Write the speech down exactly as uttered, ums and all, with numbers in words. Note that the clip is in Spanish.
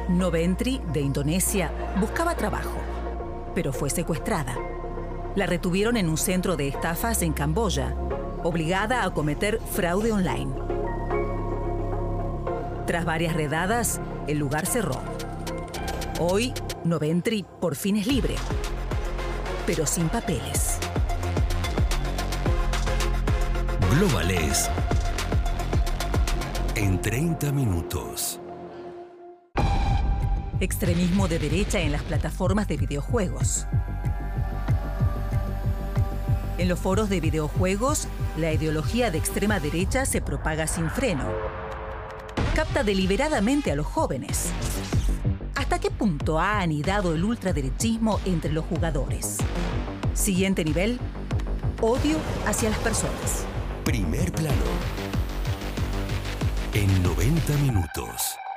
Noventri, de Indonesia, buscaba trabajo, pero fue secuestrada. La retuvieron en un centro de estafas en Camboya, obligada a cometer fraude online. Tras varias redadas, el lugar cerró. Hoy, Noventri por fin es libre, pero sin papeles. Globales en treinta minutos. Extremismo de derecha en las plataformas de videojuegos. En los foros de videojuegos, la ideología de extrema derecha se propaga sin freno. Capta deliberadamente a los jóvenes. ¿Hasta qué punto ha anidado el ultraderechismo entre los jugadores? Siguiente nivel: odio hacia las personas. Primer plano en noventa minutos.